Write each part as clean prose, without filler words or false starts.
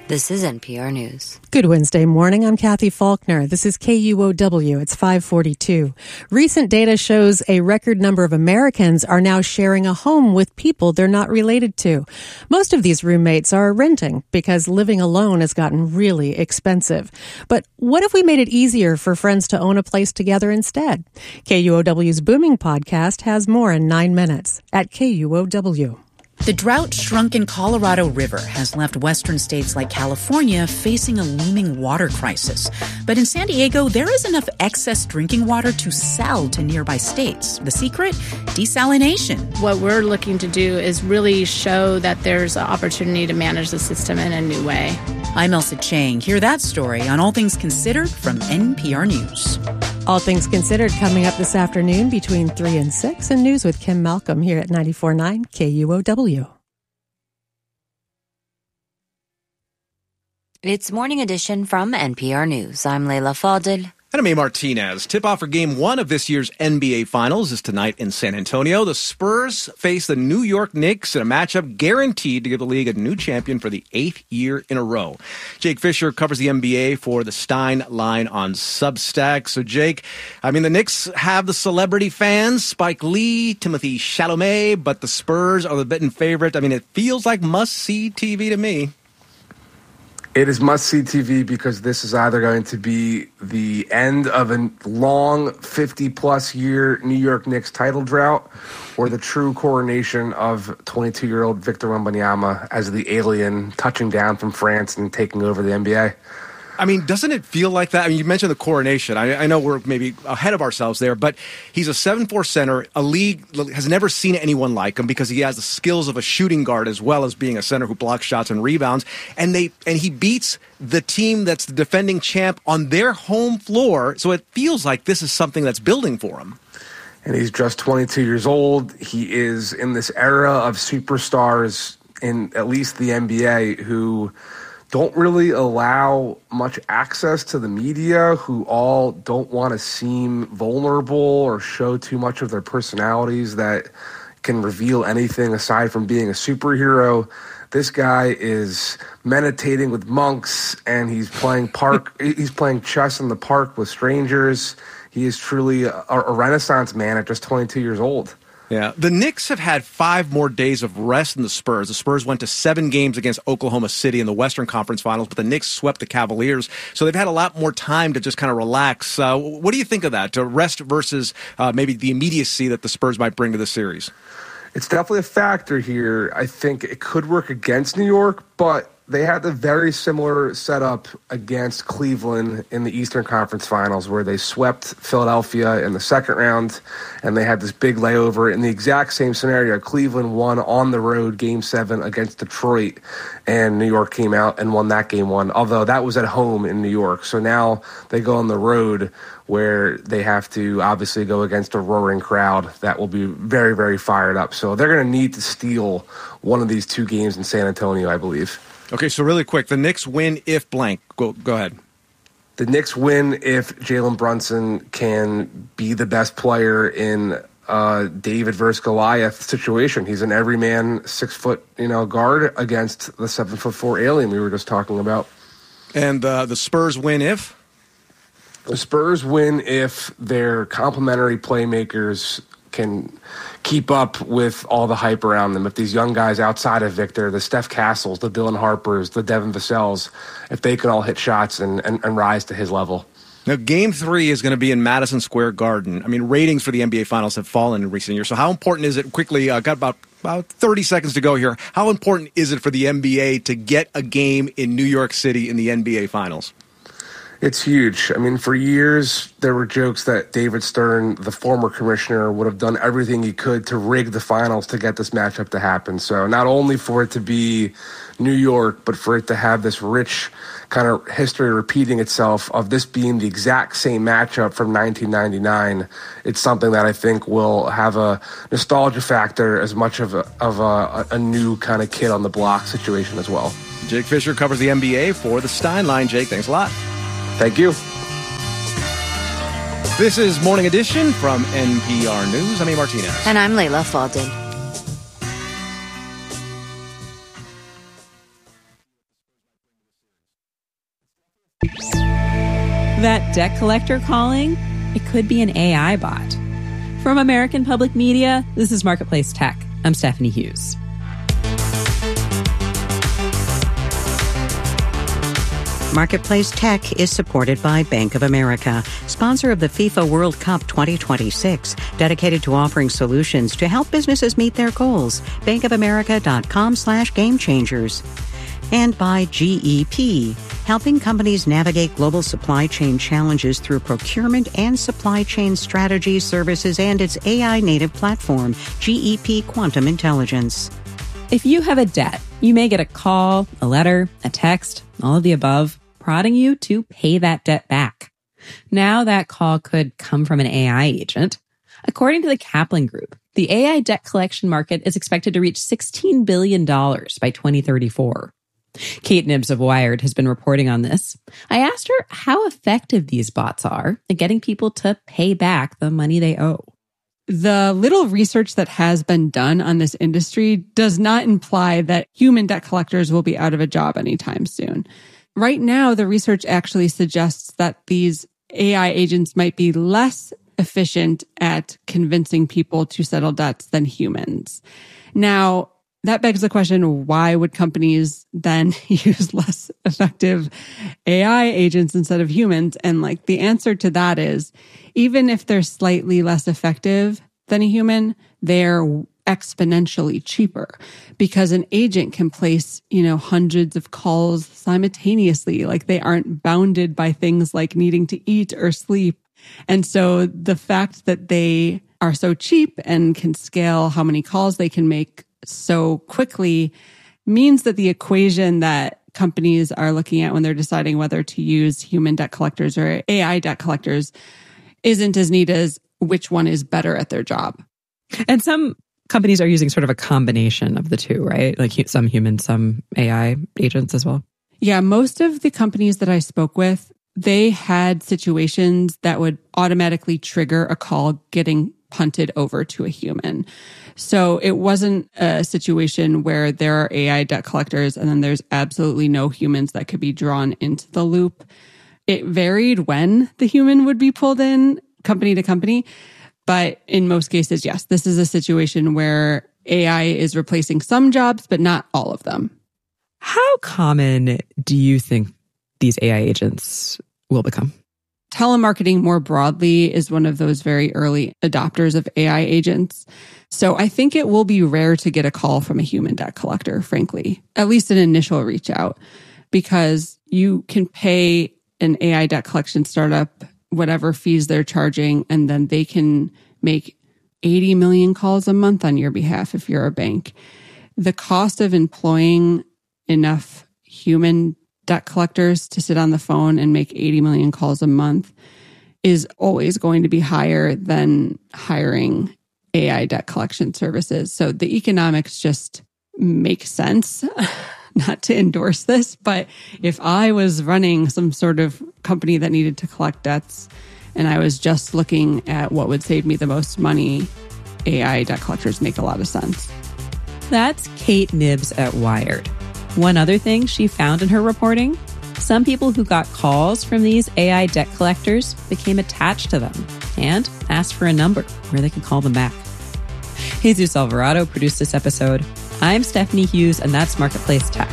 This is NPR News. Good Wednesday morning. I'm Kathy Faulkner. This is KUOW. It's 5:42. Recent data shows a record number of Americans are now sharing a home with people they're not related to. Most of these roommates are renting because living alone has gotten really expensive. But what if we made it easier for friends to own a place together instead? KUOW's Booming podcast has more in 9 minutes at KUOW. The drought-shrunken Colorado River has left western states like California facing a looming water crisis. But in San Diego, there is enough excess drinking water to sell to nearby states. The secret? Desalination. What we're looking to do is really show that there's an opportunity to manage the system in a new way. I'm Elsa Chang. Hear that story on All Things Considered from NPR News. All Things Considered coming up this afternoon between 3 and 6, and news with Kim Malcolm here at 94.9 KUOW. It's Morning Edition from NPR News. I'm Leila Fadel. And I'm A. Martinez. Tip-off for Game 1 of this year's NBA Finals is tonight in San Antonio. The Spurs face the New York Knicks in a matchup guaranteed to give the league a new champion for the 8th year in a row. Jake Fisher covers the NBA for the Stein Line on Substack. So, Jake, the Knicks have the celebrity fans, Spike Lee, Timothée Chalamet, but the Spurs are the betting favorite. It feels like must-see TV to me. It is must-see TV because this is either going to be the end of a long 50-plus year New York Knicks title drought or the true coronation of 22-year-old Victor Wembanyama as the alien touching down from France and taking over the NBA. Doesn't it feel like that? You mentioned the coronation. I know we're maybe ahead of ourselves there, but he's a 7'4" center. A league has never seen anyone like him because he has the skills of a shooting guard as well as being a center who blocks shots and rebounds. And he beats the team that's the defending champ on their home floor. So it feels like this is something that's building for him. And he's just 22 years old. He is in this era of superstars in at least the NBA who don't really allow much access to the media, who all don't want to seem vulnerable or show too much of their personalities that can reveal anything aside from being a superhero. This guy is meditating with monks, and he's playing chess in the park with strangers. He is truly a Renaissance man at just 22 years old. Yeah, the Knicks have had 5 more days of rest than the Spurs. The Spurs went to 7 games against Oklahoma City in the Western Conference Finals, but the Knicks swept the Cavaliers. So they've had a lot more time to just kind of relax. What do you think of that, to rest versus maybe the immediacy that the Spurs might bring to the series? It's definitely a factor here. I think it could work against New York, but they had a very similar setup against Cleveland in the Eastern Conference Finals where they swept Philadelphia in the second round, and they had this big layover. In the exact same scenario, Cleveland won on the road Game 7 against Detroit, and New York came out and won that Game 1, although that was at home in New York. So now they go on the road where they have to obviously go against a roaring crowd that will be very, very fired up. So they're going to need to steal one of these 2 games in San Antonio, I believe. Okay, so really quick, the Knicks win if blank. Go ahead. The Knicks win if Jalen Brunson can be the best player in David versus Goliath situation. He's an everyman 6-foot guard against the 7'4" alien we were just talking about. And the Spurs win if? The Spurs win if their complementary playmakers can keep up with all the hype around them. If these young guys outside of Victor, the Steph Castles, the Dylan Harpers, the Devin Vassell's, if they can all hit shots and rise to his level. Now, Game 3 is going to be in Madison Square Garden. Ratings for the NBA Finals have fallen in recent years. So how important is it, quickly, got about 30 seconds to go here, how important is it for the NBA to get a game in New York City in the NBA Finals? It's huge. For years, there were jokes that David Stern, the former commissioner, would have done everything he could to rig the finals to get this matchup to happen. So not only for it to be New York, but for it to have this rich kind of history repeating itself of this being the exact same matchup from 1999, it's something that I think will have a nostalgia factor as much of a new kind of kid on the block situation as well. Jake Fisher covers the NBA for the Stein Line. Jake, thanks a lot. Thank you. This is Morning Edition from NPR News. I'm A. Martinez. And I'm Leila Fadel. That debt collector calling, it could be an AI bot. From American Public Media, this is Marketplace Tech. I'm Stephanie Hughes. Marketplace Tech is supported by Bank of America, sponsor of the FIFA World Cup 2026, dedicated to offering solutions to help businesses meet their goals. bankofamerica.com/gamechangers. And by GEP, helping companies navigate global supply chain challenges through procurement and supply chain strategy services and its AI-native platform, GEP Quantum Intelligence. If you have a debt, you may get a call, a letter, a text, all of the above, prodding you to pay that debt back. Now that call could come from an AI agent. According to the Kaplan Group, the AI debt collection market is expected to reach $16 billion by 2034. Kate Nibbs of Wired has been reporting on this. I asked her how effective these bots are at getting people to pay back the money they owe. The little research that has been done on this industry does not imply that human debt collectors will be out of a job anytime soon. Right now, the research actually suggests that these AI agents might be less efficient at convincing people to settle debts than humans. Now, that begs the question, why would companies then use less effective AI agents instead of humans? And the answer to that is, even if they're slightly less effective than a human, they're exponentially cheaper because an agent can place, hundreds of calls simultaneously. They aren't bounded by things like needing to eat or sleep. And so the fact that they are so cheap and can scale how many calls they can make so quickly means that the equation that companies are looking at when they're deciding whether to use human debt collectors or AI debt collectors isn't as neat as which one is better at their job. And some companies are using sort of a combination of the two, right? Some human, some AI agents as well. Yeah, most of the companies that I spoke with, they had situations that would automatically trigger a call getting punted over to a human. So it wasn't a situation where there are AI debt collectors and then there's absolutely no humans that could be drawn into the loop. It varied when the human would be pulled in, company to company. But in most cases, yes, this is a situation where AI is replacing some jobs, but not all of them. How common do you think these AI agents will become? Telemarketing more broadly is one of those very early adopters of AI agents. So I think it will be rare to get a call from a human debt collector, frankly, at least an initial reach out, because you can pay an AI debt collection startup whatever fees they're charging, and then they can make 80 million calls a month on your behalf if you're a bank. The cost of employing enough human debt collectors to sit on the phone and make 80 million calls a month is always going to be higher than hiring AI debt collection services. So the economics just make sense. Not to endorse this, but if I was running some sort of company that needed to collect debts and I was just looking at what would save me the most money, AI debt collectors make a lot of sense. That's Kate Nibbs at Wired. One other thing she found in her reporting, some people who got calls from these AI debt collectors became attached to them and asked for a number where they could call them back. Jesus Alvarado produced this episode. I'm Stephanie Hughes, and that's Marketplace Tech.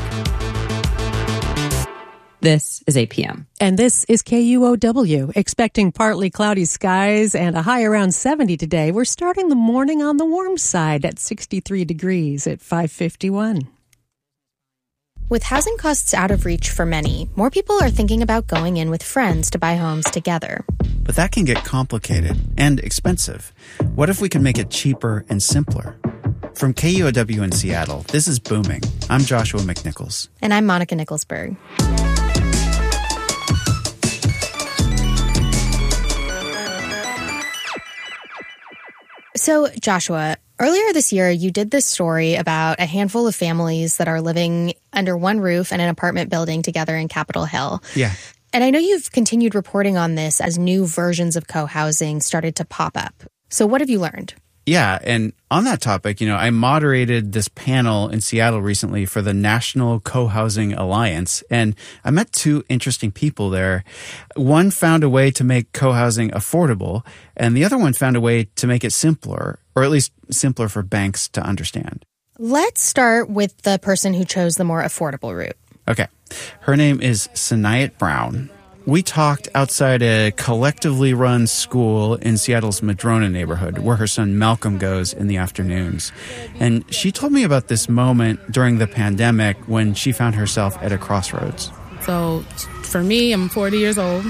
This is APM. And this is KUOW. Expecting partly cloudy skies and a high around 70 today. We're starting the morning on the warm side at 63 degrees at 5:51. With housing costs out of reach for many, more people are thinking about going in with friends to buy homes together. But that can get complicated and expensive. What if we can make it cheaper and simpler? From KUOW in Seattle, this is Booming. I'm Joshua McNichols. And I'm Monica Nicholsberg. So, Joshua, earlier this year, you did this story about a handful of families that are living under one roof in an apartment building together in Capitol Hill. Yeah. And I know you've continued reporting on this as new versions of co-housing started to pop up. So what have you learned? Yeah, and on that topic, I moderated this panel in Seattle recently for the National Co-Housing Alliance, and I met two interesting people there. One found a way to make co-housing affordable, and the other one found a way to make it simpler, or at least simpler for banks to understand. Let's start with the person who chose the more affordable route. Okay. Her name is Sanayat Brown. We talked outside a collectively run school in Seattle's Madrona neighborhood, where her son Malcolm goes in the afternoons. And she told me about this moment during the pandemic when she found herself at a crossroads. So for me, I'm 40 years old.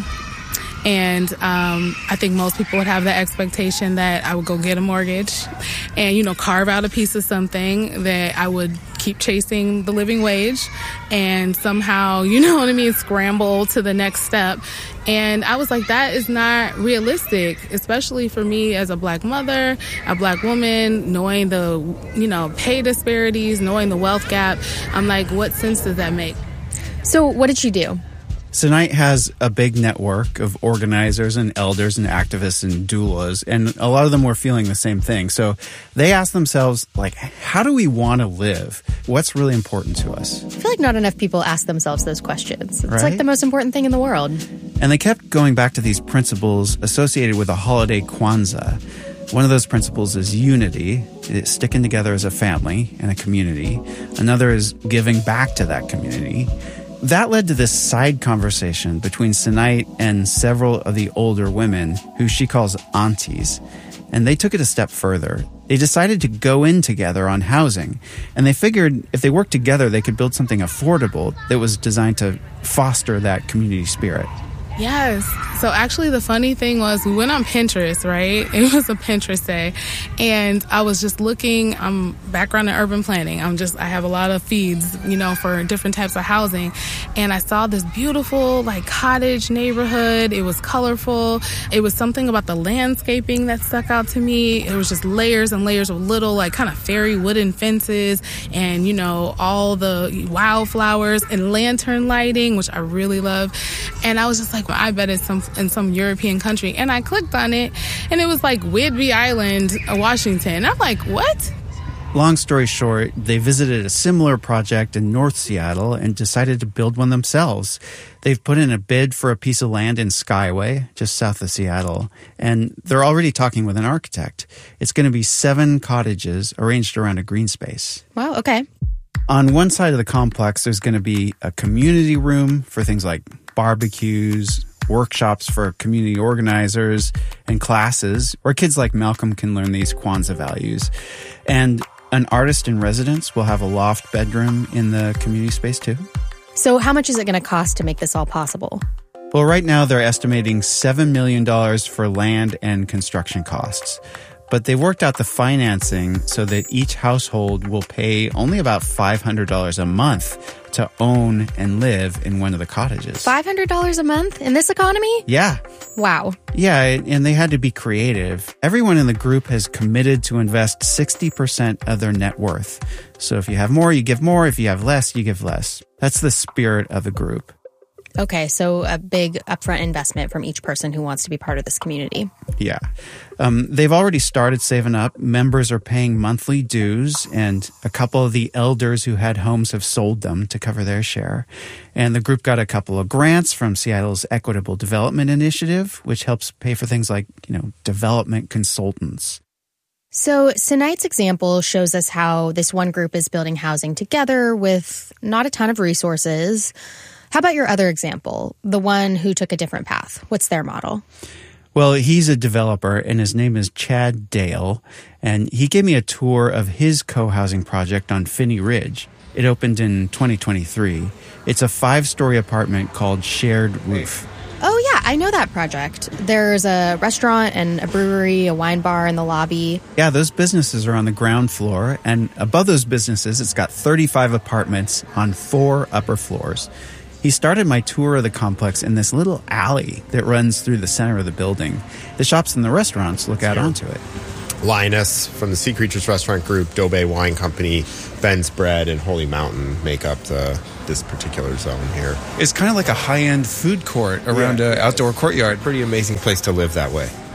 And I think most people would have the expectation that I would go get a mortgage and, carve out a piece of something, that I would keep chasing the living wage and somehow, scramble to the next step. And I was like, that is not realistic, especially for me as a Black mother, a Black woman, knowing the, pay disparities, knowing the wealth gap. I'm like, what sense does that make? So what did she do? Sanayat has a big network of organizers and elders and activists and doulas, and a lot of them were feeling the same thing. So they asked themselves, how do we want to live? What's really important to us? I feel like not enough people ask themselves those questions. It's right? like the most important thing in the world. And they kept going back to these principles associated with the holiday Kwanzaa. One of those principles is unity, it's sticking together as a family and a community. Another is giving back to that community. That led to this side conversation between Sanayat and several of the older women who she calls aunties. And they took it a step further. They decided to go in together on housing. And they figured if they worked together, they could build something affordable that was designed to foster that community spirit. Yes. So actually the funny thing was we went on Pinterest, right? It was a Pinterest day. And I was just looking, I'm background in urban planning. I have a lot of feeds, for different types of housing. And I saw this beautiful cottage neighborhood. It was colorful. It was something about the landscaping that stuck out to me. It was just layers and layers of little kind of fairy wooden fences and, all the wildflowers and lantern lighting, which I really love. And I was just like, I bet it's in some European country. And I clicked on it, and it was Whidbey Island, Washington. I'm like, what? Long story short, they visited a similar project in North Seattle and decided to build one themselves. They've put in a bid for a piece of land in Skyway, just south of Seattle, and they're already talking with an architect. It's going to be 7 cottages arranged around a green space. Wow, okay. On one side of the complex, there's going to be a community room for things like barbecues, workshops for community organizers, and classes where kids like Malcolm can learn these Kwanzaa values. And an artist in residence will have a loft bedroom in the community space too. So how much is it going to cost to make this all possible? Well, right now they're estimating $7 million for land and construction costs. But they worked out the financing so that each household will pay only about $500 a month to own and live in one of the cottages. $500 a month in this economy? Yeah. Wow. Yeah, and they had to be creative. Everyone in the group has committed to invest 60% of their net worth. So if you have more, you give more. If you have less, you give less. That's the spirit of the group. Okay, so a big upfront investment from each person who wants to be part of this community. Yeah. They've already started saving up. Members are paying monthly dues, and a couple of the elders who had homes have sold them to cover their share. And the group got a couple of grants from Seattle's Equitable Development Initiative, which helps pay for things like, development consultants. So Sanayat's example shows us how this one group is building housing together with not a ton of resources. How about your other example, the one who took a different path? What's their model? Well, he's a developer, and his name is Chad Dale, and he gave me a tour of his co-housing project on Phinney Ridge. It opened in 2023. It's a 5-story apartment called Shared Roof. Oh, yeah, I know that project. There's a restaurant and a brewery, a wine bar in the lobby. Yeah, those businesses are on the ground floor, and above those businesses, it's got 35 apartments on 4 upper floors. He started my tour of the complex in this little alley that runs through the center of the building. The shops and the restaurants look out onto it. Lioness from the Sea Creatures Restaurant Group, Dobay Wine Company, Ben's Bread, and Holy Mountain make up this particular zone here. It's kind of like a high-end food court around an outdoor courtyard. Pretty amazing place to live that way.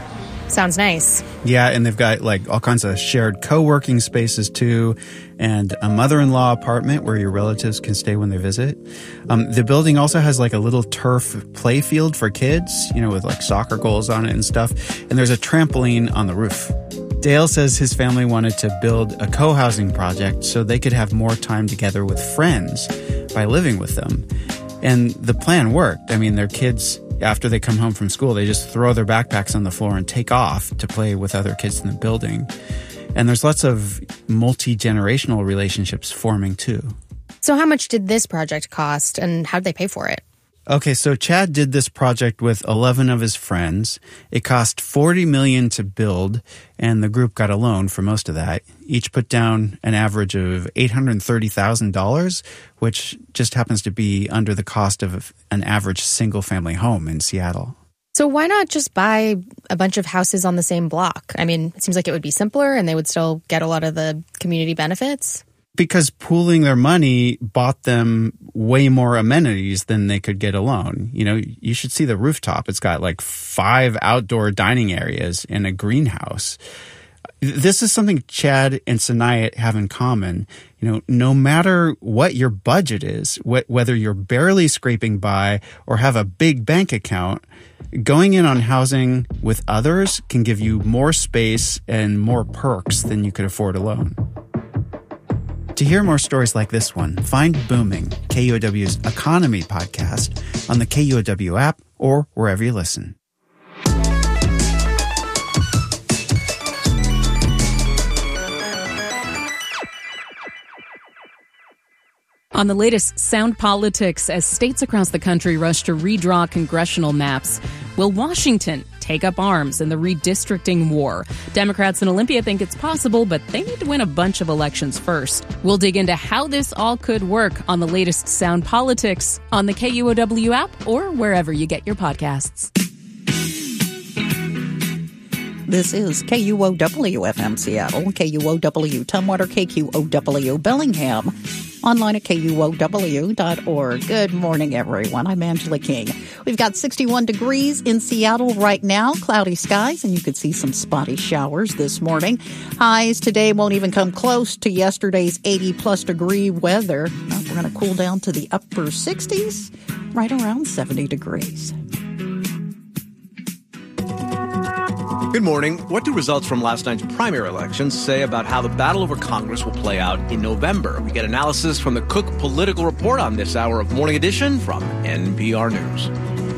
Sounds nice. Yeah, and they've got like all kinds of shared co-working spaces too, and a mother-in-law apartment where your relatives can stay when they visit. The building also has like a little turf play field for kids, with like soccer goals on it and stuff. And there's a trampoline on the roof. Dale says his family wanted to build a co-housing project so they could have more time together with friends by living with them. And the plan worked. I mean, their kids, after they come home from school, they just throw their backpacks on the floor and take off to play with other kids in the building. And there's lots of multi-generational relationships forming too. So how much did this project cost and how did they pay for it? Okay, so Chad did this project with 11 of his friends. It cost $40 million to build, and the group got a loan for most of that. Each put down an average of $830,000, which just happens to be under the cost of an average single-family home in Seattle. So why not just buy a bunch of houses on the same block? I mean, it seems like it would be simpler and they would still get a lot of the community benefits. Because pooling their money bought them way more amenities than they could get alone. You should see the rooftop. It's got like 5 outdoor dining areas and a greenhouse. This is something Chad and Sanayat have in common. No matter what your budget is, whether you're barely scraping by or have a big bank account, going in on housing with others can give you more space and more perks than you could afford alone. To hear more stories like this one, find Booming, KUOW's economy podcast, on the KUOW app or wherever you listen. On the latest Sound Politics, as states across the country rush to redraw congressional maps, will Washington take up arms in the redistricting war? Democrats in Olympia think it's possible, but they need to win a bunch of elections first. We'll dig into how this all could work on the latest Sound Politics on the KUOW app or wherever you get your podcasts. This is KUOW-FM Seattle, KUOW Tumwater, KQOW Bellingham, online at KUOW.org. Good morning, everyone. I'm Angela King. We've got 61 degrees in Seattle right now, cloudy skies, and you could see some spotty showers this morning. Highs today won't even come close to yesterday's 80-plus degree weather. We're going to cool down to the upper 60s, right around 70 degrees. Good morning. What do results from last night's primary elections say about how the battle over Congress will play out in November? We get analysis from the Cook Political Report on this hour of Morning Edition from NPR News.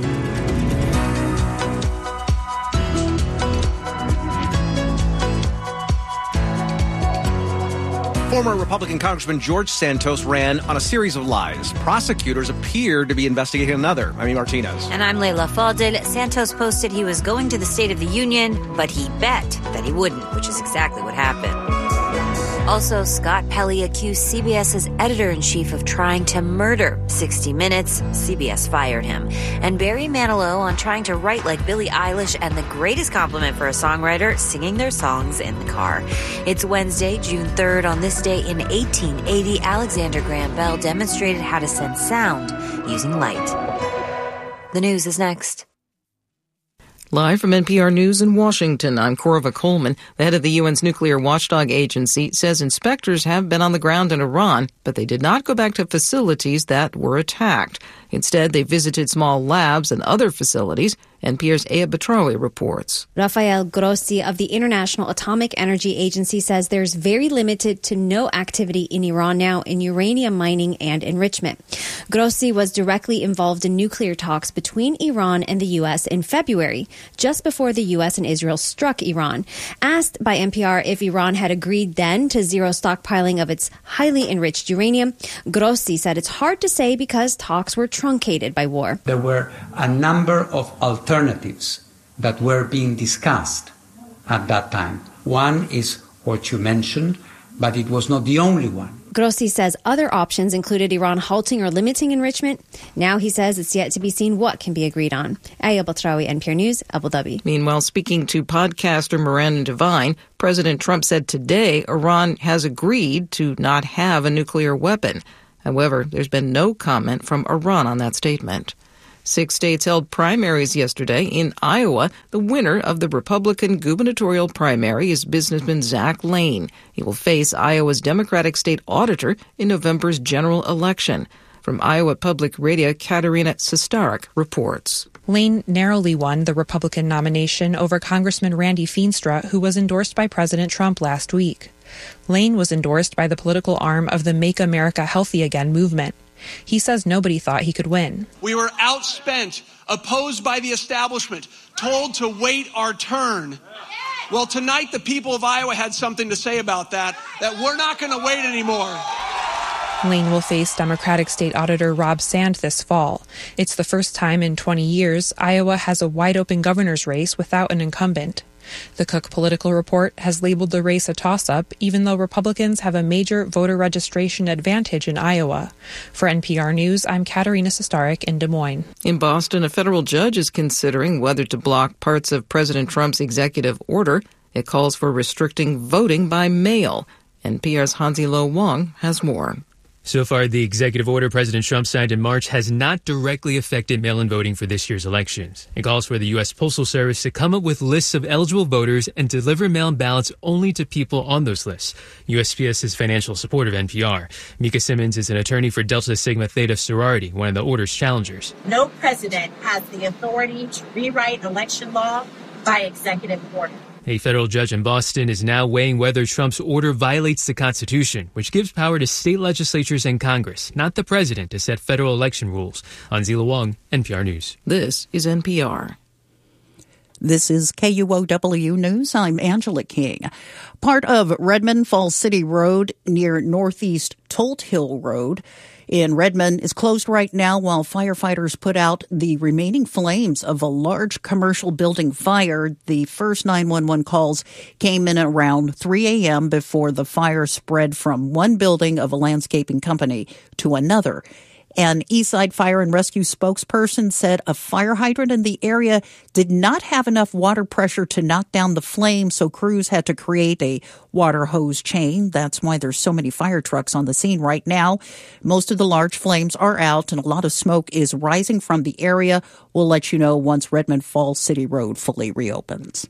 Former Republican Congressman George Santos ran on a series of lies. Prosecutors appear to be investigating another. I'm Martinez. And I'm Leila Fadel. Santos posted he was going to the State of the Union, but he bet that he wouldn't, which is exactly what happened. Also, Scott Pelley accused CBS's editor-in-chief of trying to murder 60 Minutes. CBS fired him. And Barry Manilow on trying to write like Billie Eilish, and the greatest compliment for a songwriter, singing their songs in the car. It's Wednesday, June 3rd. On this day in 1880, Alexander Graham Bell demonstrated how to send sound using light. The news is next. Live from NPR News in Washington, I'm Corva Coleman. The head of the UN's nuclear watchdog agency says inspectors have been on the ground in Iran, but they did not go back to facilities that were attacked. Instead, they visited small labs and other facilities. NPR's Aya Batrawi reports. Rafael Grossi of the International Atomic Energy Agency says there's very limited to no activity in Iran now in uranium mining and enrichment. Grossi was directly involved in nuclear talks between Iran and the U.S. in February, just before the U.S. and Israel struck Iran. Asked by NPR if Iran had agreed then to zero stockpiling of its highly enriched uranium, Grossi said it's hard to say because talks were truncated by war. There were a number of alternatives that were being discussed at that time. One is what you mentioned, but it was not the only one. Grossi says other options included Iran halting or limiting enrichment. Now he says it's yet to be seen what can be agreed on. Aya Batrawi, NPR News, Abu Dhabi. Meanwhile, speaking to podcaster Miranda Devine, President Trump said today Iran has agreed to not have a nuclear weapon. However, there's been no comment from Iran on that statement. 6 states held primaries yesterday. In Iowa, the winner of the Republican gubernatorial primary is businessman Zach Lane. He will face Iowa's Democratic state auditor in November's general election. From Iowa Public Radio, Katerina Sestarik reports. Lane narrowly won the Republican nomination over Congressman Randy Feenstra, who was endorsed by President Trump last week. Lane was endorsed by the political arm of the Make America Healthy Again movement. He says nobody thought he could win. We were outspent, opposed by the establishment, told to wait our turn. Well, tonight the people of Iowa had something to say about that we're not going to wait anymore. Lane will face Democratic State Auditor Rob Sand this fall. It's the first time in 20 years Iowa has a wide-open governor's race without an incumbent. The Cook Political Report has labeled the race a toss-up, even though Republicans have a major voter registration advantage in Iowa. For NPR News, I'm Katerina Sestarik in Des Moines. In Boston, a federal judge is considering whether to block parts of President Trump's executive order. It calls for restricting voting by mail. NPR's Hansi Lo Wang has more. So far, the executive order President Trump signed in March has not directly affected mail-in voting for this year's elections. It calls for the U.S. Postal Service to come up with lists of eligible voters and deliver mail-in ballots only to people on those lists. USPS is financial support of NPR. Mika Simmons is an attorney for Delta Sigma Theta sorority, one of the order's challengers. No president has the authority to rewrite election law by executive order. A federal judge in Boston is now weighing whether Trump's order violates the Constitution, which gives power to state legislatures and Congress, not the president, to set federal election rules. Hansi Lo Wang, NPR News. This is NPR. This is KUOW News. I'm Angela King. Part of Redmond Falls City Road near Northeast Tolt Hill Road in Redmond is closed right now while firefighters put out the remaining flames of a large commercial building fire. The first 911 calls came in around 3 a.m. before the fire spread from one building of a landscaping company to another. An Eastside Fire and Rescue spokesperson said a fire hydrant in the area did not have enough water pressure to knock down the flame, so crews had to create a water hose chain. That's why there's so many fire trucks on the scene right now. Most of the large flames are out, and a lot of smoke is rising from the area. We'll let you know once Redmond Falls City Road fully reopens.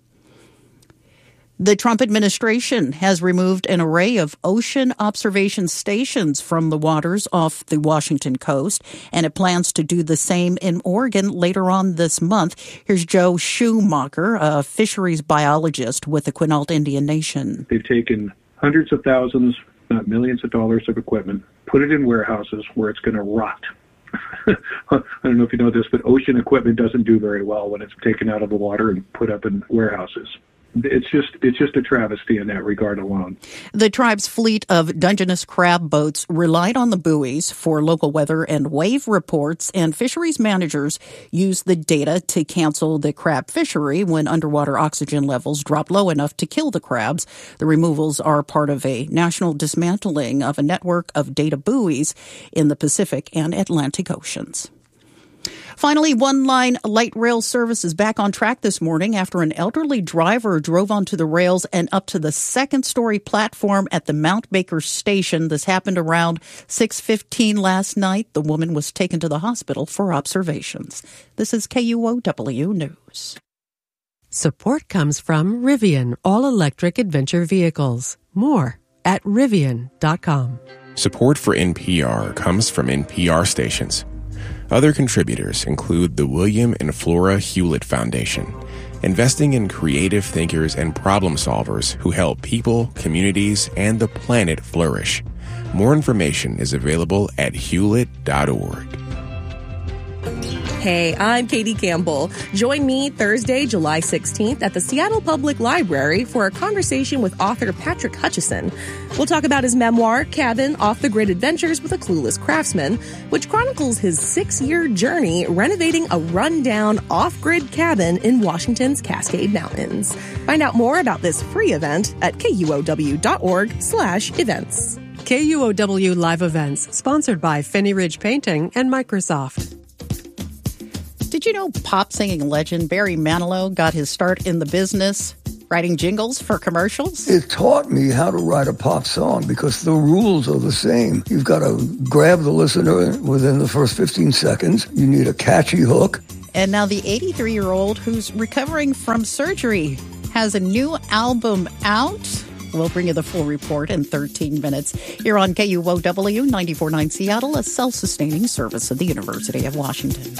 The Trump administration has removed an array of ocean observation stations from the waters off the Washington coast, and it plans to do the same in Oregon later on this month. Here's Joe Schumacher, a fisheries biologist with the Quinault Indian Nation. They've taken hundreds of thousands, not millions of dollars of equipment, put it in warehouses where it's going to rot. I don't know if you know this, but ocean equipment doesn't do very well when it's taken out of the water and put up in warehouses. It's just a travesty in that regard alone. The tribe's fleet of Dungeness crab boats relied on the buoys for local weather and wave reports, and fisheries managers used the data to cancel the crab fishery when underwater oxygen levels dropped low enough to kill the crabs. The removals are part of a national dismantling of a network of data buoys in the Pacific and Atlantic Oceans. Finally, one-line light rail service is back on track this morning after an elderly driver drove onto the rails and up to the second-story platform at the Mount Baker station. This happened around 6:15 last night. The woman was taken to the hospital for observations. This is KUOW News. Support comes from Rivian all-electric adventure vehicles. More at Rivian.com. Support for NPR comes from NPR stations. Other contributors include the William and Flora Hewlett Foundation, investing in creative thinkers and problem solvers who help people, communities, and the planet flourish. More information is available at hewlett.org. Hey, I'm Katie Campbell. Join me Thursday, July 16th at the Seattle Public Library for a conversation with author Patrick Hutchison. We'll talk about his memoir, Cabin, Off-the-Grid Adventures with a Clueless Craftsman, which chronicles his 6-year journey renovating a rundown off-grid cabin in Washington's Cascade Mountains. Find out more about this free event at kuow.org/events. KUOW Live Events, sponsored by Fenny Ridge Painting and Microsoft. Did you know pop singing legend Barry Manilow got his start in the business? Writing jingles for commercials? It taught me how to write a pop song because the rules are the same. You've got to grab the listener within the first 15 seconds. You need a catchy hook. And now the 83-year-old who's recovering from surgery has a new album out. We'll bring you the full report in 13 minutes here on KUOW 94.9 Seattle, a self-sustaining service of the University of Washington.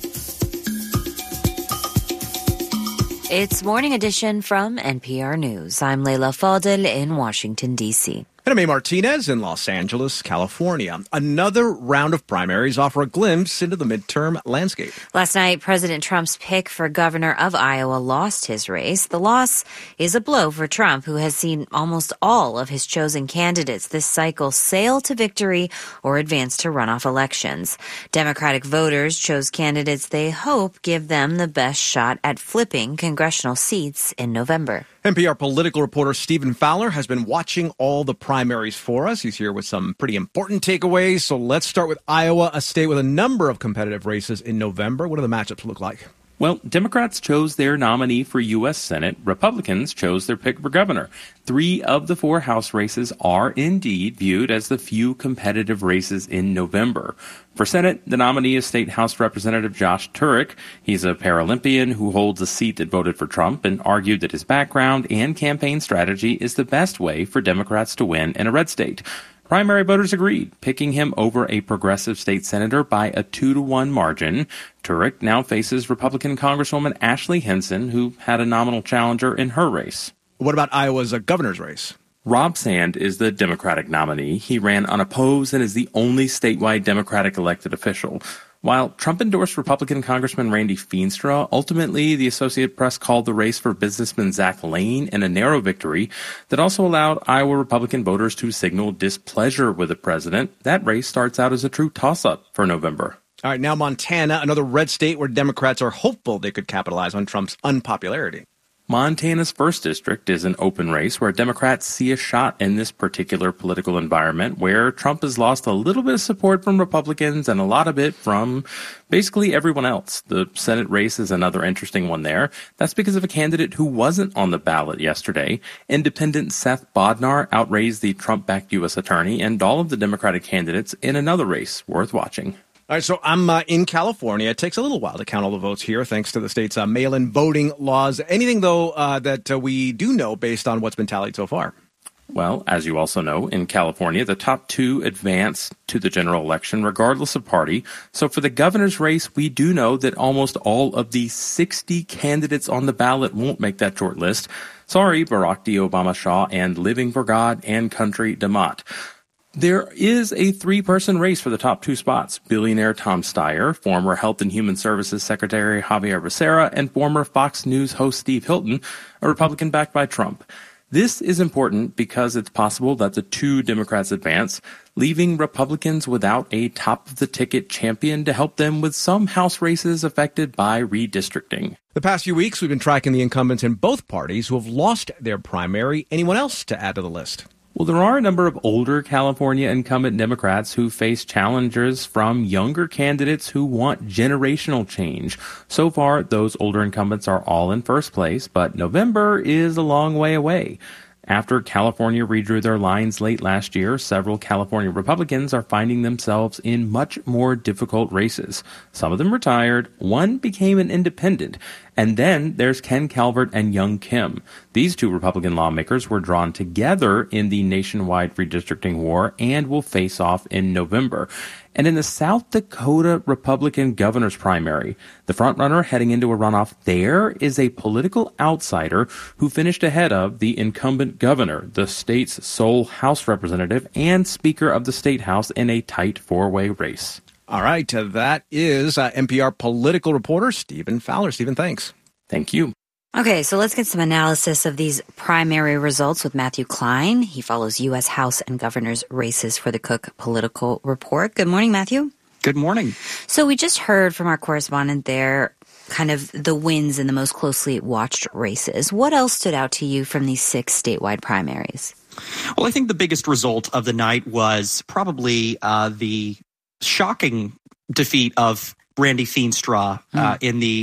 It's Morning Edition from NPR News. I'm Leila Fadel in Washington, D.C. And I'm A. Martinez in Los Angeles, California. Another round of primaries offer a glimpse into the midterm landscape. Last night, President Trump's pick for governor of Iowa lost his race. The loss is a blow for Trump, who has seen almost all of his chosen candidates this cycle sail to victory or advance to runoff elections. Democratic voters chose candidates they hope give them the best shot at flipping congressional seats in November. NPR political reporter Stephen Fowler has been watching all the primaries for us. He's here with some pretty important takeaways. So let's start with Iowa, a state with a number of competitive races in November. What do the matchups look like? Well, Democrats chose their nominee for U.S. Senate. Republicans chose their pick for governor. 3 of the 4 House races are indeed viewed as the few competitive races in November. For Senate, the nominee is State House Representative Josh Turek. He's a Paralympian who holds a seat that voted for Trump and argued that his background and campaign strategy is the best way for Democrats to win in a red state. Primary voters agreed, picking him over a progressive state senator by a 2-to-1 margin. Turek now faces Republican Congresswoman Ashley Hinson, who had a nominal challenger in her race. What about Iowa's governor's race? Rob Sand is the Democratic nominee. He ran unopposed and is the only statewide Democratic elected official. While Trump endorsed Republican Congressman Randy Feenstra, ultimately the Associated Press called the race for businessman Zach Lane in a narrow victory that also allowed Iowa Republican voters to signal displeasure with the president. That race starts out as a true toss-up for November. All right, now Montana, another red state where Democrats are hopeful they could capitalize on Trump's unpopularity. Montana's 1st District is an open race where Democrats see a shot in this particular political environment where Trump has lost a little bit of support from Republicans and a lot of it from basically everyone else. The Senate race is another interesting one there. That's because of a candidate who wasn't on the ballot yesterday. Independent Seth Bodnar outraised the Trump-backed U.S. attorney and all of the Democratic candidates in another race worth watching. All right, so I'm in California. It takes a little while to count all the votes here, thanks to the state's mail-in voting laws. Anything, though, that we do know based on what's been tallied so far? Well, as you also know, in California, the top 2 advance to the general election, regardless of party. So for the governor's race, we do know that almost all of the 60 candidates on the ballot won't make that short list. Sorry, Barack D. Obama Shaw and Living for God and Country DeMott. There is a 3-person race for the top 2 spots. Billionaire Tom Steyer, former Health and Human Services Secretary Javier Becerra, and former Fox News host Steve Hilton, a Republican backed by Trump. This is important because it's possible that the 2 Democrats advance, leaving Republicans without a top-of-the-ticket champion to help them with some House races affected by redistricting. The past few weeks, we've been tracking the incumbents in both parties who have lost their primary. Anyone else to add to the list? Well, there are a number of older California incumbent Democrats who face challengers from younger candidates who want generational change. So far, those older incumbents are all in first place, but November is a long way away. After California redrew their lines late last year, several California Republicans are finding themselves in much more difficult races. Some of them retired, one became an independent, and then there's Ken Calvert and Young Kim. These 2 Republican lawmakers were drawn together in the nationwide redistricting war and will face off in November. And in the South Dakota Republican governor's primary, the frontrunner heading into a runoff there is a political outsider who finished ahead of the incumbent governor, the state's sole House representative and Speaker of the State House in a tight 4-way race. All right, that is NPR political reporter Stephen Fowler. Stephen, thanks. Thank you. Okay, so let's get some analysis of these primary results with Matthew Klein. He follows U.S. House and governor's races for the Cook Political Report. Good morning, Matthew. Good morning. So we just heard from our correspondent there kind of the wins in the most closely watched races. What else stood out to you from these 6 statewide primaries? Well, I think the biggest result of the night was probably the shocking defeat of Randy Feenstra in the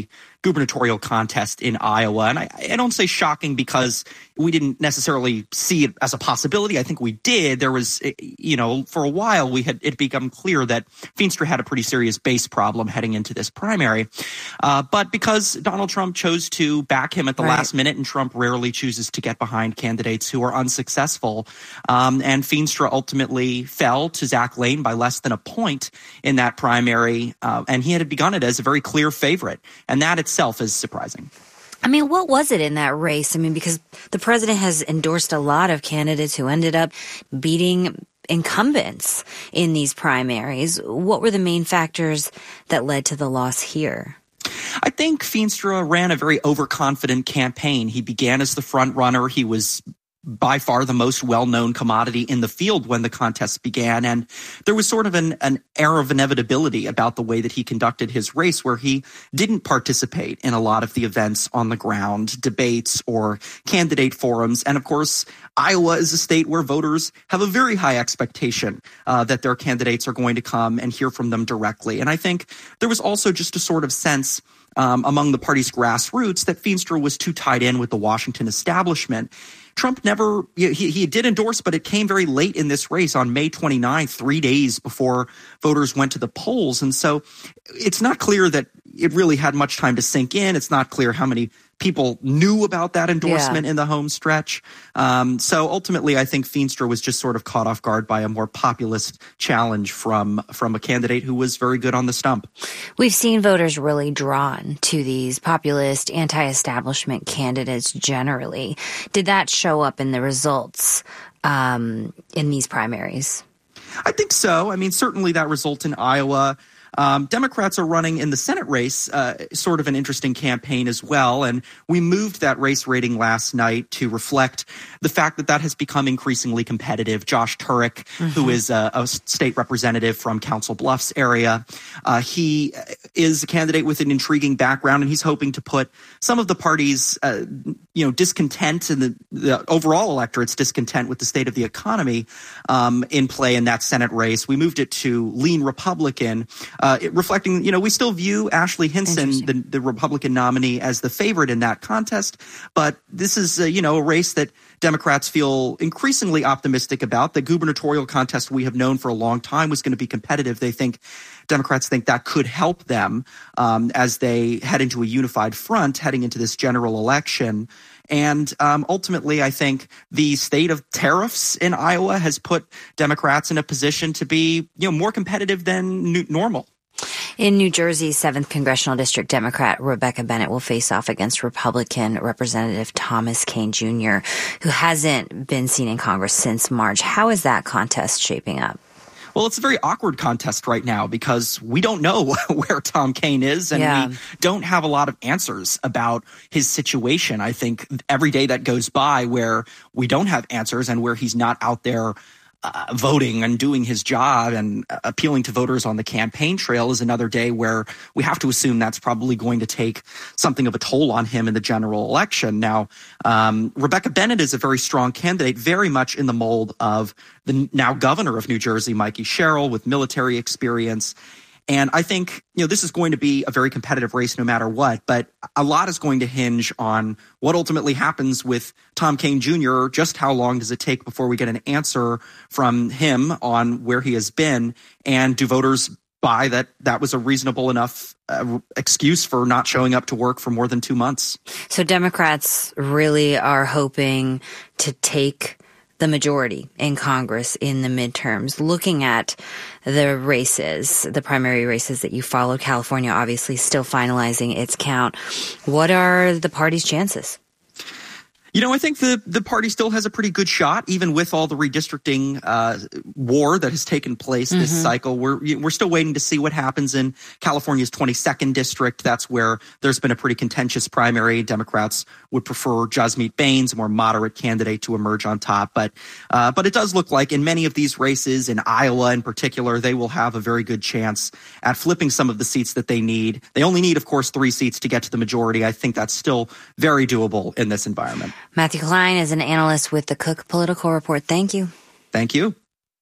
gubernatorial contest in Iowa. And I don't say shocking because we didn't necessarily see it as a possibility. I think we did. There was, for a while it become clear that Feenstra had a pretty serious base problem heading into this primary. But because Donald Trump chose to back him at the last minute, and Trump rarely chooses to get behind candidates who are unsuccessful, and Feenstra ultimately fell to Zach Lane by less than a point in that primary, and he had begun it as a very clear favorite. And that itself is surprising. I mean, what was it in that race? I mean, because the president has endorsed a lot of candidates who ended up beating incumbents in these primaries. What were the main factors that led to the loss here? I think Feenstra ran a very overconfident campaign. He began as the front runner. He was by far the most well-known commodity in the field when the contest began. And there was sort of an air of inevitability about the way that he conducted his race, where he didn't participate in a lot of the events on the ground, debates or candidate forums. And of course, Iowa is a state where voters have a very high expectation that their candidates are going to come and hear from them directly. And I think there was also just a sort of sense among the party's grassroots that Feenstra was too tied in with the Washington establishment. Trump never, he did endorse, but it came very late in this race on May 29th, 3 days before voters went to the polls. And so it's not clear that it really had much time to sink in. It's not clear how many people knew about that endorsement in the home stretch. So ultimately, I think Feenstra was just sort of caught off guard by a more populist challenge from a candidate who was very good on the stump. We've seen voters really drawn to these populist, anti-establishment candidates generally. Did that show up in the results in these primaries? I think so. I mean, certainly that result in Iowa. Democrats are running in the Senate race, sort of an interesting campaign as well. And we moved that race rating last night to reflect the fact that has become increasingly competitive. Josh Turek, who is a state representative from Council Bluffs area, he is a candidate with an intriguing background, and he's hoping to put some of the party's, discontent and the overall electorate's discontent with the state of the economy in play in that Senate race. We moved it to lean Republican. Reflecting, we still view Ashley Hinson, the Republican nominee, as the favorite in that contest. But this is, a race that Democrats feel increasingly optimistic about. The gubernatorial contest we have known for a long time was going to be competitive. Democrats think that could help them as they head into a unified front heading into this general election. And ultimately, I think the state of tariffs in Iowa has put Democrats in a position to be, more competitive than normal. In New Jersey, 7th Congressional District Democrat Rebecca Bennett will face off against Republican Representative Thomas Kean Jr., who hasn't been seen in Congress since March. How is that contest shaping up? Well, it's a very awkward contest right now because we don't know where Tom Kean is, and we don't have a lot of answers about his situation. I think every day that goes by where we don't have answers and where he's not out there voting and doing his job and appealing to voters on the campaign trail is another day where we have to assume that's probably going to take something of a toll on him in the general election. Now, Rebecca Bennett is a very strong candidate, very much in the mold of the now governor of New Jersey, Mikey Sherrill, with military experience. And I think, this is going to be a very competitive race no matter what, but a lot is going to hinge on what ultimately happens with Tom Kean Jr. Just how long does it take before we get an answer from him on where he has been? And do voters buy that was a reasonable enough excuse for not showing up to work for more than 2 months? So Democrats really are hoping to take the majority in Congress in the midterms. Looking at the races, the primary races that you followed, California obviously still finalizing its count. What are the party's chances? I think the party still has a pretty good shot, even with all the redistricting war that has taken place this cycle. We're still waiting to see what happens in California's 22nd district. That's where there's been a pretty contentious primary. Democrats would prefer Jasmeet Bains, a more moderate candidate, to emerge on top. But it does look like in many of these races, in Iowa in particular, they will have a very good chance at flipping some of the seats that they need. They only need, of course, 3 seats to get to the majority. I think that's still very doable in this environment. Matthew Klein is an analyst with the Cook Political Report. Thank you. Thank you.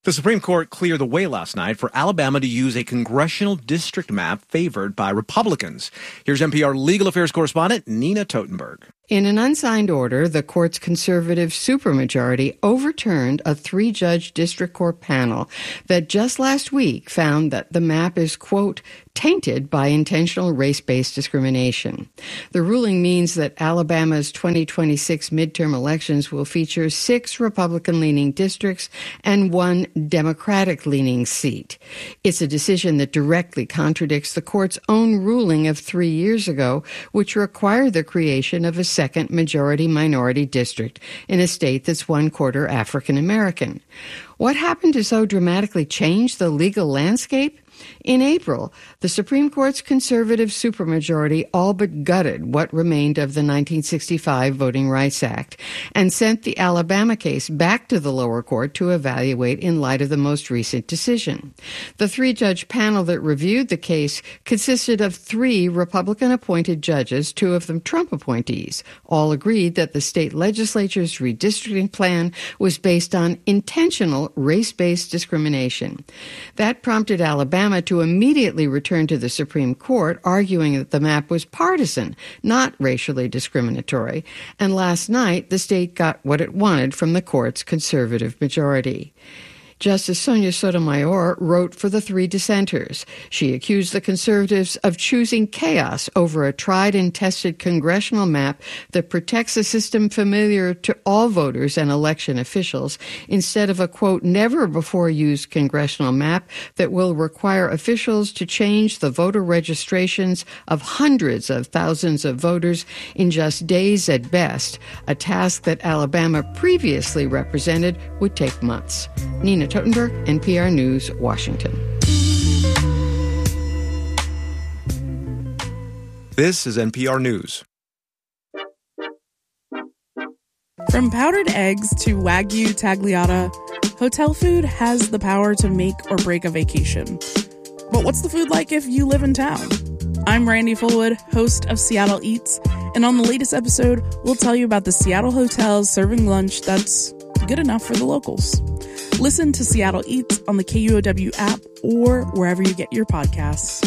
The Supreme Court cleared the way last night for Alabama to use a congressional district map favored by Republicans. Here's NPR legal affairs correspondent Nina Totenberg. In an unsigned order, the court's conservative supermajority overturned a 3-judge district court panel that just last week found that the map is, quote, tainted by intentional race-based discrimination. The ruling means that Alabama's 2026 midterm elections will feature 6 Republican-leaning districts and 1 Democratic-leaning seat. It's a decision that directly contradicts the court's own ruling of 3 years ago, which required the creation of a second majority-minority district in a state that's 1/4 African-American. What happened to so dramatically change the legal landscape? In April, the Supreme Court's conservative supermajority all but gutted what remained of the 1965 Voting Rights Act and sent the Alabama case back to the lower court to evaluate in light of the most recent decision. The 3-judge panel that reviewed the case consisted of 3 Republican-appointed judges, 2 of them Trump appointees. All agreed that the state legislature's redistricting plan was based on intentional race-based discrimination. That prompted Alabama to immediately return to the Supreme Court, arguing that the map was partisan, not racially discriminatory. And last night, the state got what it wanted from the court's conservative majority. Justice Sonia Sotomayor wrote for the 3 dissenters. She accused the conservatives of choosing chaos over a tried and tested congressional map that protects a system familiar to all voters and election officials instead of a, quote, never-before-used congressional map that will require officials to change the voter registrations of hundreds of thousands of voters in just days at best, a task that Alabama previously represented would take months. Nina Totenberg, NPR News, Washington. This is NPR News. From powdered eggs to Wagyu tagliata, hotel food has the power to make or break a vacation. But what's the food like if you live in town? I'm Randy Fullwood, host of Seattle Eats, and on the latest episode, we'll tell you about the Seattle hotels serving lunch that's good enough for the locals. Listen to Seattle Eats on the KUOW app or wherever you get your podcasts.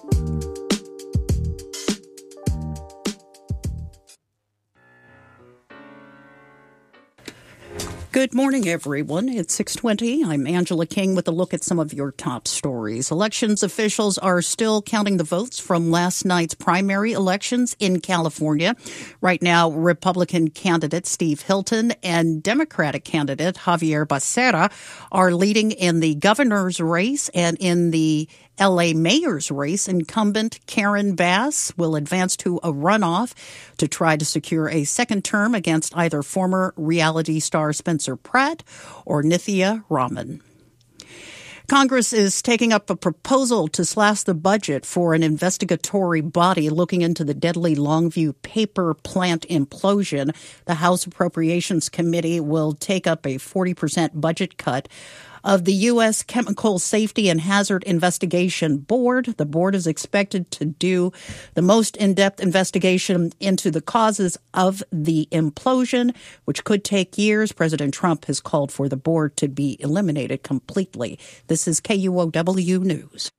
Good morning, everyone. It's 6:20. I'm Angela King with a look at some of your top stories. Elections officials are still counting the votes from last night's primary elections in California. Right now, Republican candidate Steve Hilton and Democratic candidate Javier Becerra are leading in the governor's race, and in the L.A. mayor's race, incumbent Karen Bass will advance to a runoff to try to secure a second term against either former reality star Spencer Pratt or Nithya Raman. Congress is taking up a proposal to slash the budget for an investigatory body looking into the deadly Longview paper plant implosion. The House Appropriations Committee will take up a 40% budget cut of the U.S. Chemical Safety and Hazard Investigation Board. The board is expected to do the most in-depth investigation into the causes of the implosion, which could take years. President Trump has called for the board to be eliminated completely. This is KUOW News.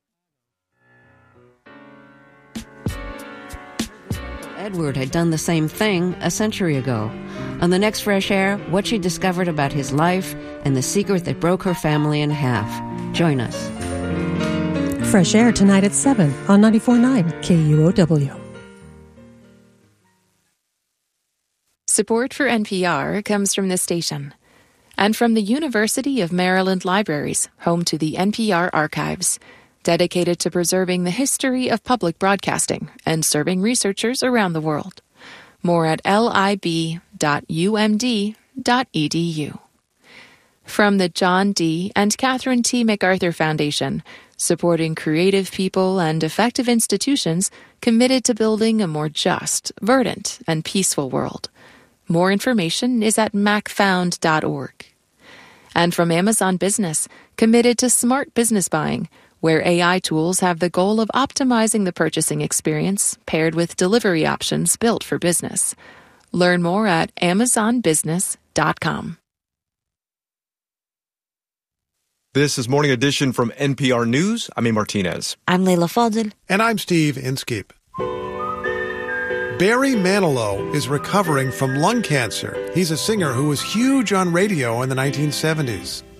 Edward had done the same thing a century ago. On the next Fresh Air, what she discovered about his life and the secret that broke her family in half. Join us. Fresh Air tonight at 7 on 94.9 KUOW. Support for NPR comes from this station and from the University of Maryland Libraries, home to the NPR Archives, dedicated to preserving the history of public broadcasting and serving researchers around the world. More at lib.umd.edu. From the John D. and Catherine T. MacArthur Foundation, supporting creative people and effective institutions committed to building a more just, verdant, and peaceful world. More information is at macfound.org. And from Amazon Business, committed to smart business buying, where AI tools have the goal of optimizing the purchasing experience paired with delivery options built for business. Learn more at amazonbusiness.com. This is Morning Edition from NPR News. I'm A. Martinez. I'm Leila Fadel. And I'm Steve Inskeep. Barry Manilow is recovering from lung cancer. He's a singer who was huge on radio in the 1970s.